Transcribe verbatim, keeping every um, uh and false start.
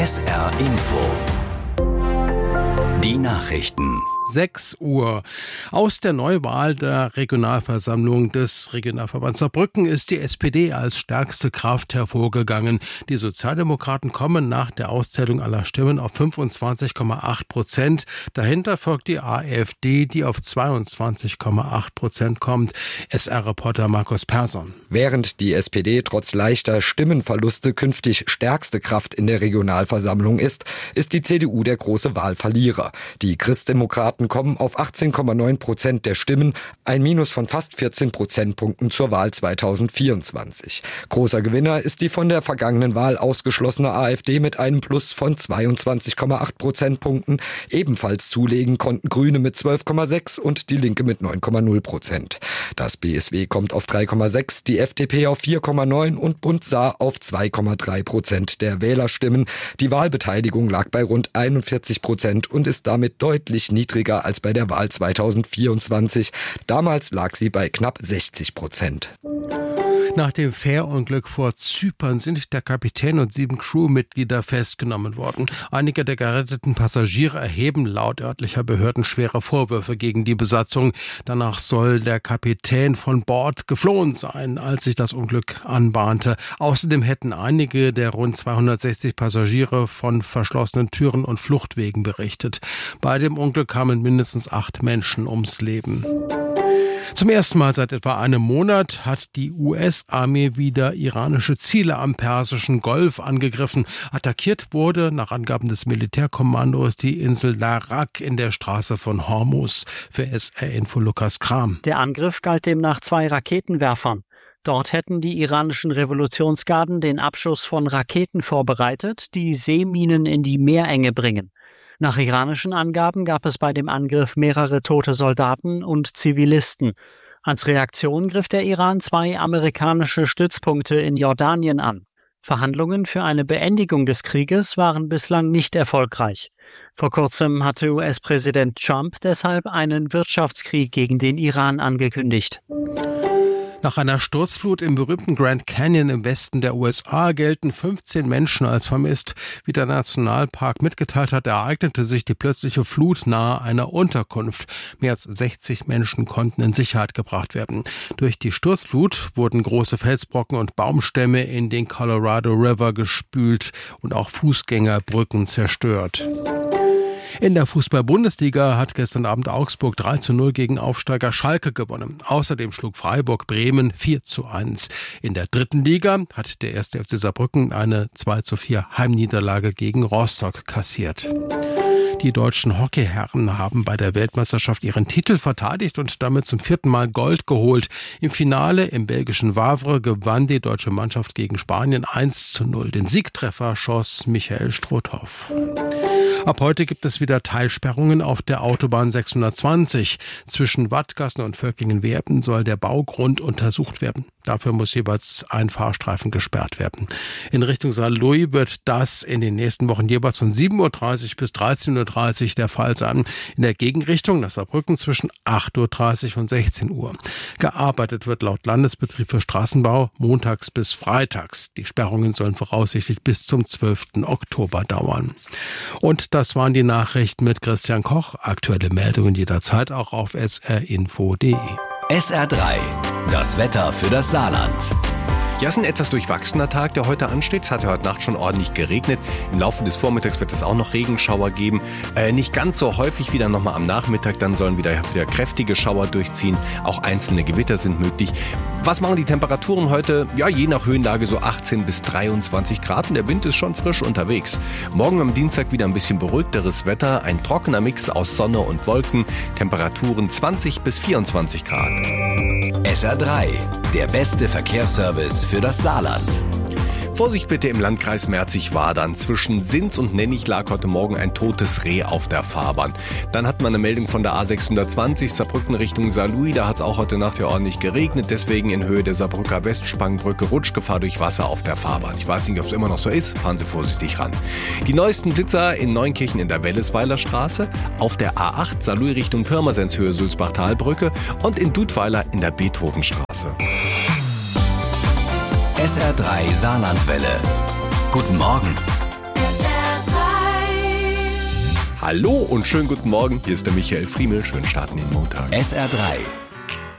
S R Info. Die Nachrichten. sechs Uhr. Aus der Neuwahl der Regionalversammlung des Regionalverbands Saarbrücken ist die S P D als stärkste Kraft hervorgegangen. Die Sozialdemokraten kommen nach der Auszählung aller Stimmen auf fünfundzwanzig Komma acht Prozent. Dahinter folgt die A f D, die auf zweiundzwanzig Komma acht Prozent kommt. S R-Reporter Markus Persson. Während die S P D trotz leichter Stimmenverluste künftig stärkste Kraft in der Regionalversammlung ist, ist die C D U der große Wahlverlierer. Die Christdemokraten kommen auf achtzehn Komma neun Prozent der Stimmen, ein Minus von fast vierzehn Prozentpunkten zur Wahl zweitausendvierundzwanzig. Großer Gewinner ist die von der vergangenen Wahl ausgeschlossene A f D mit einem Plus von zweiundzwanzig Komma acht Prozentpunkten. Ebenfalls zulegen konnten Grüne mit zwölf Komma sechs und die Linke mit neun Komma null Prozent. Das B S W kommt auf drei Komma sechs, die F D P auf vier Komma neun und Bund Saar auf zwei Komma drei Prozent der Wählerstimmen. Die Wahlbeteiligung lag bei rund einundvierzig Prozent und ist damit deutlich niedriger als bei der Wahl zweitausendvierundzwanzig. Damals lag sie bei knapp sechzig Prozent. Nach dem Fährunglück vor Zypern sind der Kapitän und sieben Crewmitglieder festgenommen worden. Einige der geretteten Passagiere erheben laut örtlicher Behörden schwere Vorwürfe gegen die Besatzung. Danach soll der Kapitän von Bord geflohen sein, als sich das Unglück anbahnte. Außerdem hätten einige der rund zweihundertsechzig Passagiere von verschlossenen Türen und Fluchtwegen berichtet. Bei dem Unglück kamen mindestens acht Menschen ums Leben. Zum ersten Mal seit etwa einem Monat hat die U S-Armee wieder iranische Ziele am Persischen Golf angegriffen. Attackiert wurde, nach Angaben des Militärkommandos, die Insel Larak in der Straße von Hormuz. Für S R-Info Lukas Kram. Der Angriff galt demnach zwei Raketenwerfern. Dort hätten die iranischen Revolutionsgarden den Abschuss von Raketen vorbereitet, die Seeminen in die Meerenge bringen. Nach iranischen Angaben gab es bei dem Angriff mehrere tote Soldaten und Zivilisten. Als Reaktion griff der Iran zwei amerikanische Stützpunkte in Jordanien an. Verhandlungen für eine Beendigung des Krieges waren bislang nicht erfolgreich. Vor kurzem hatte U S-Präsident Trump deshalb einen Wirtschaftskrieg gegen den Iran angekündigt. Nach einer Sturzflut im berühmten Grand Canyon im Westen der U S A gelten fünfzehn Menschen als vermisst. Wie der Nationalpark mitgeteilt hat, ereignete sich die plötzliche Flut nahe einer Unterkunft. Mehr als sechzig Menschen konnten in Sicherheit gebracht werden. Durch die Sturzflut wurden große Felsbrocken und Baumstämme in den Colorado River gespült und auch Fußgängerbrücken zerstört. In der Fußball-Bundesliga hat gestern Abend Augsburg drei zu null gegen Aufsteiger Schalke gewonnen. Außerdem schlug Freiburg Bremen vier zu eins. In der dritten Liga hat der erste F C Saarbrücken eine zwei zu vier Heimniederlage gegen Rostock kassiert. Die deutschen Hockeyherren haben bei der Weltmeisterschaft ihren Titel verteidigt und damit zum vierten Mal Gold geholt. Im Finale im belgischen Wavre gewann die deutsche Mannschaft gegen Spanien eins zu null. Den Siegtreffer schoss Michael Strothoff. Ab heute gibt es wieder Teilsperrungen auf der Autobahn sechshundertzwanzig. Zwischen Wattgassen und Völklingen-Werben soll der Baugrund untersucht werden. Dafür muss jeweils ein Fahrstreifen gesperrt werden. In Richtung Saarlouis wird das in den nächsten Wochen jeweils von sieben Uhr dreißig bis dreizehn Uhr dreißig der Fall sein. In der Gegenrichtung nach Saarbrücken zwischen acht Uhr dreißig und sechzehn Uhr. Gearbeitet wird laut Landesbetrieb für Straßenbau montags bis freitags. Die Sperrungen sollen voraussichtlich bis zum zwölften Oktober dauern. Und das waren die Nachrichten mit Christian Koch. Aktuelle Meldungen jederzeit auch auf s r info punkt d e. S R drei. Das Wetter für das Saarland. Ja, es ist ein etwas durchwachsener Tag, der heute ansteht. Es hat ja heute Nacht schon ordentlich geregnet. Im Laufe des Vormittags wird es auch noch Regenschauer geben. Äh, nicht ganz so häufig wie dann nochmal am Nachmittag. Dann sollen wieder, wieder kräftige Schauer durchziehen. Auch einzelne Gewitter sind möglich. Was machen die Temperaturen heute? Ja, je nach Höhenlage so achtzehn bis dreiundzwanzig Grad. Und der Wind ist schon frisch unterwegs. Morgen am Dienstag wieder ein bisschen beruhigteres Wetter. Ein trockener Mix aus Sonne und Wolken. Temperaturen zwanzig bis vierundzwanzig Grad. S R drei. Der beste Verkehrsservice für das Saarland. Vorsicht bitte im Landkreis Merzig-Wadern. Zwischen Sins und Nennig lag heute Morgen ein totes Reh auf der Fahrbahn. Dann hat man eine Meldung von der A sechshundertzwanzig, Saarbrücken Richtung Saarlouis. Da hat es auch heute Nacht ja ordentlich geregnet. Deswegen in Höhe der Saarbrücker Westsprangbrücke Rutschgefahr durch Wasser auf der Fahrbahn. Ich weiß nicht, ob es immer noch so ist. Fahren Sie vorsichtig ran. Die neuesten Blitzer in Neunkirchen in der Wellesweiler Straße, auf der A acht Saarlouis Richtung Pirmasens Höhe Sulzbach-Talbrücke und in Dudweiler in der Beethovenstraße. S R drei Saarlandwelle. Guten Morgen. S R Hallo und schönen guten Morgen. Hier ist der Michael Friemel. Schönen Start in den Montag. S R drei.